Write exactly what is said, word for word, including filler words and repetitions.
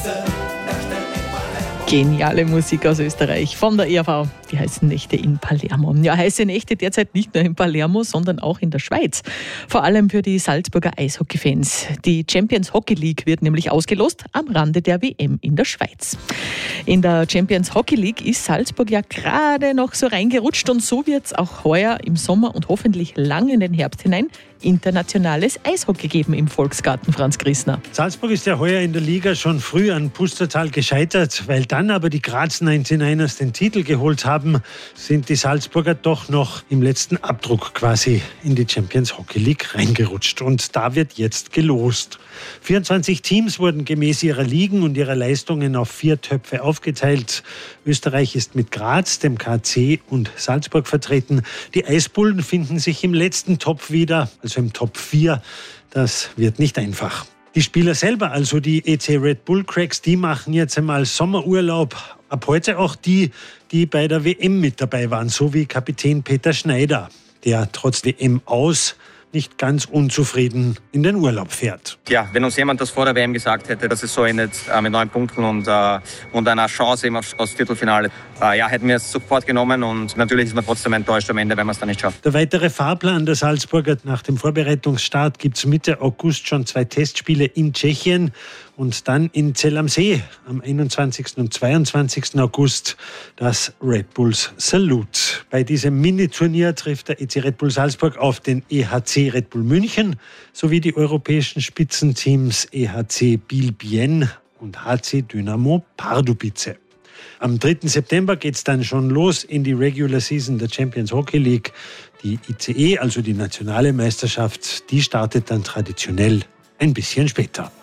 Geniale Musik aus Österreich von der E R V. Die heißen Nächte in Palermo. Ja, heiße Nächte derzeit nicht nur in Palermo, sondern auch in der Schweiz. Vor allem für die Salzburger Eishockey-Fans. Die Champions Hockey League wird nämlich ausgelost am Rande der W M in der Schweiz. In der Champions Hockey League ist Salzburg ja gerade noch so reingerutscht und so wird es auch heuer im Sommer und hoffentlich lang in den Herbst hinein internationales Eishockey geben im Volksgarten, Franz Grissner. Salzburg ist ja heuer in der Liga schon früh an Pustertal gescheitert. Weil dann aber die Graz neunundneunzigers den Titel geholt haben, sind die Salzburger doch noch im letzten Abdruck quasi in die Champions Hockey League reingerutscht. Und da wird jetzt gelost. vierundzwanzig Teams wurden gemäß ihrer Ligen und ihrer Leistungen auf vier Töpfe aufgeteilt. Österreich ist mit Graz, dem K C und Salzburg vertreten. Die Eisbullen finden sich im letzten Topf wieder, also im Top vier. Das wird nicht einfach. Die Spieler selber, also die E C Red Bull Cracks, die machen jetzt einmal Sommerurlaub. Ab heute auch die, die bei der W M mit dabei waren, so wie Kapitän Peter Schneider, der trotz W M aus nicht ganz unzufrieden in den Urlaub fährt. Ja, wenn uns jemand das vor der W M gesagt hätte, dass es so endet äh, mit neun Punkten und, äh, und einer Chance eben aufs, aufs Viertelfinale, äh, ja, hätten wir es sofort genommen und natürlich ist man trotzdem enttäuscht am Ende, wenn man es dann nicht schafft. Der weitere Fahrplan der Salzburger: nach dem Vorbereitungsstart gibt es Mitte August schon zwei Testspiele in Tschechien und dann in Zell am See am einundzwanzigsten und zweiundzwanzigsten August das Red Bulls Salute. Bei diesem Mini-Turnier trifft der E C Red Bull Salzburg auf den E H C Red Bull München sowie die europäischen Spitzenteams E H C Biel-Bienne und H C Dynamo Pardubice. Am dritten September geht es dann schon los in die Regular Season der Champions Hockey League. Die I C E, also die nationale Meisterschaft, die startet dann traditionell ein bisschen später.